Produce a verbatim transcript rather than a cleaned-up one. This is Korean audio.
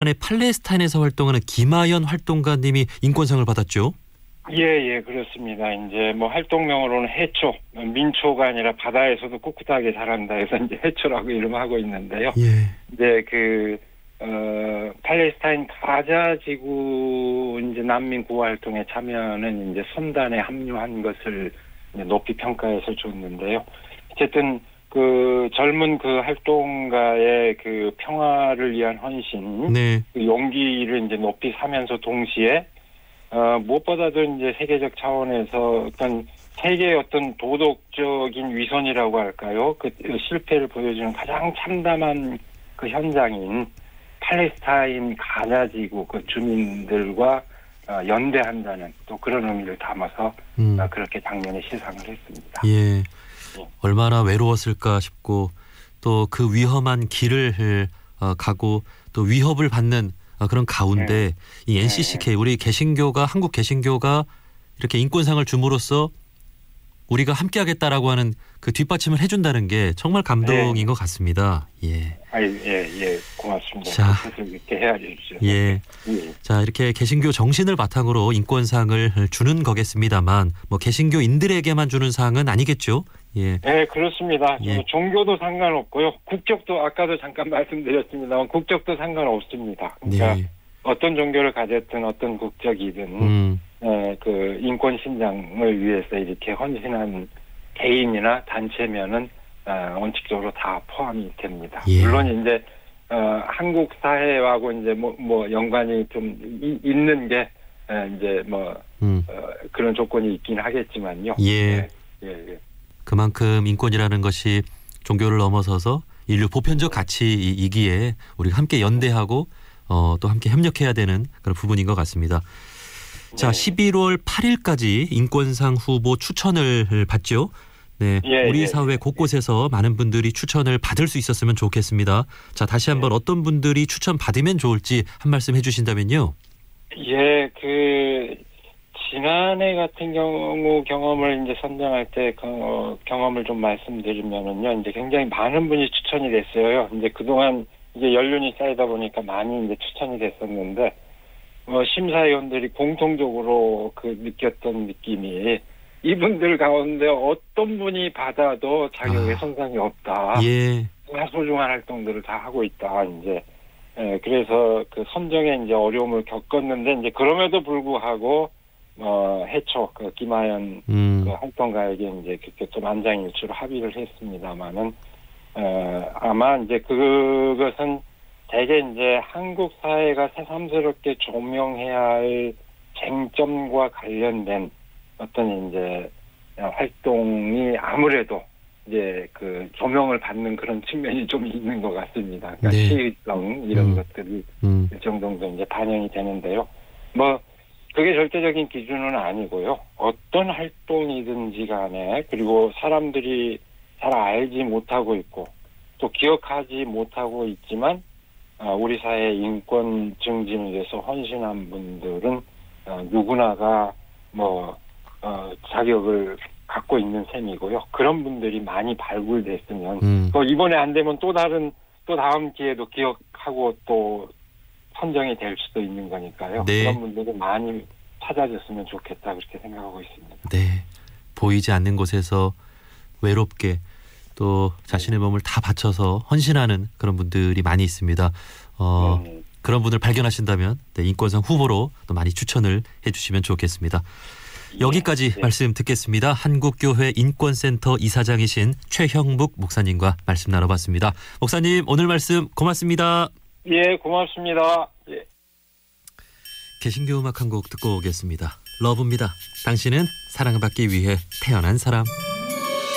이번에 팔레스타인에서 활동하는 김하연 활동가님이 인권상을 받았죠. 예, 예, 그렇습니다. 이제 뭐 활동명으로는 해초, 민초가 아니라 바다에서도 꿋꿋하게 자란다 해서 이제 해초라고 이름하고 있는데요. 예. 이제 그, 어, 팔레스타인 가자 지구 이제 난민 구호 활동에 참여하는 이제 선단에 합류한 것을 이제 높이 평가해서 줬는데요. 어쨌든 그 젊은 그 활동가의 그 평화를 위한 헌신, 네. 그 용기를 이제 높이 사면서 동시에 어, 무엇보다도 이제 세계적 차원에서 어떤 세계의 어떤 도덕적인 위선이라고 할까요? 그 실패를 보여주는 가장 참담한 그 현장인 팔레스타인 가자지구 그 주민들과 어, 연대한다는 또 그런 의미를 담아서 음. 어, 그렇게 작년에 시상을 했습니다. 예. 예. 얼마나 외로웠을까 싶고 또 그 위험한 길을 어, 가고 또 위협을 받는 어, 그런 가운데 네. 이 엔씨씨케이 우리 개신교가 한국 개신교가 이렇게 인권상을 줌으로써 우리가 함께하겠다라고 하는 그 뒷받침을 해준다는 게 정말 감동인 네. 것 같습니다. 예. 아, 예, 예, 고맙습니다. 자, 이렇게 해야죠. 예. 예. 자, 이렇게 개신교 정신을 바탕으로 인권상을 주는 거겠습니다만, 뭐 개신교인들에게만 주는 상은 아니겠죠? 예. 네, 그렇습니다. 예. 종교도 상관없고요. 국적도 아까도 잠깐 말씀드렸습니다만 국적도 상관없습니다. 그러니까 네. 어떤 종교를 가졌든 어떤 국적이든 음. 에, 그 인권 신장을 위해서 이렇게 헌신한 개인이나 단체면은 어, 원칙적으로 다 포함이 됩니다. 예. 물론 이제 어, 한국 사회하고 이제 뭐, 뭐 연관이 좀 이, 있는 게 에, 이제 뭐 음. 어, 그런 조건이 있긴 하겠지만요. 예. 예, 예, 예. 그만큼 인권이라는 것이 종교를 넘어서서 인류 보편적 가치이기에 우리가 함께 연대하고 어, 또 함께 협력해야 되는 그런 부분인 것 같습니다. 자, 네. 십일월 팔일까지 인권상 후보 추천을 받죠. 네, 예, 우리 예, 사회 예. 곳곳에서 많은 분들이 추천을 받을 수 있었으면 좋겠습니다. 자, 다시 한번 예. 어떤 분들이 추천 받으면 좋을지 한 말씀 해주신다면요. 예, 그 지난해 같은 경우 경험을 이제 선정할 때 그, 어, 경험을 좀 말씀드리면은요, 이제 굉장히 많은 분이 추천이 됐어요. 이제 그동안 이제 연륜이 쌓이다 보니까 많이 이제 추천이 됐었는데, 어, 심사위원들이 공통적으로 그 느꼈던 느낌이 이분들 가운데 어떤 분이 받아도 자격에 아. 손상이 없다. 예, 다 소중한 활동들을 다 하고 있다. 이제 예, 그래서 그 선정에 이제 어려움을 겪었는데 이제 그럼에도 불구하고 어 해초 그 김하연 음, 그 활동가에게 이제 그렇게 좀 만장일치로 합의를 했습니다만은 어 아마 이제 그것은 대개 이제 한국 사회가 새삼스럽게 조명해야 할 쟁점과 관련된 어떤 이제 활동이 아무래도 이제 그 조명을 받는 그런 측면이 좀 있는 것 같습니다. 그러니까 네. 시의성 이런 음. 것들이 음, 일정 정도 이제 반영이 되는데요. 뭐 그게 절대적인 기준은 아니고요. 어떤 활동이든지 간에 그리고 사람들이 잘 알지 못하고 있고 또 기억하지 못하고 있지만 우리 사회 인권 증진을 위해서 헌신한 분들은 누구나가 뭐 어, 자격을 갖고 있는 셈이고요. 그런 분들이 많이 발굴됐으면 음. 또 이번에 안 되면 또 다른 또 다음 기회도 기억하고 또 선정이 될 수도 있는 거니까요. 네. 그런 분들이 많이 찾아줬으면 좋겠다 그렇게 생각하고 있습니다. 네. 보이지 않는 곳에서 외롭게 또 자신의 몸을 다 바쳐서 헌신하는 그런 분들이 많이 있습니다. 어, 네. 그런 분을 발견하신다면 네, 인권상 후보로 또 많이 추천을 해주시면 좋겠습니다. 여기까지 네. 말씀 듣겠습니다. 한국교회 인권센터 이사장이신 최형묵 목사님과 말씀 나눠봤습니다. 목사님 오늘 말씀 고맙습니다. 예, 고맙습니다. 예. 개신교 음악 한 곡 듣고 오겠습니다. 러브입니다. 당신은 사랑받기 위해 태어난 사람.